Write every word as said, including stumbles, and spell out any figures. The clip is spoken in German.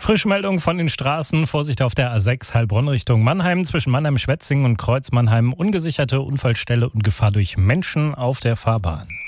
Frische Meldung von den Straßen. Vorsicht auf der A sechs Heilbronn Richtung Mannheim. Zwischen Mannheim-Schwetzingen und Kreuz Mannheim ungesicherte Unfallstelle und Gefahr durch Menschen auf der Fahrbahn.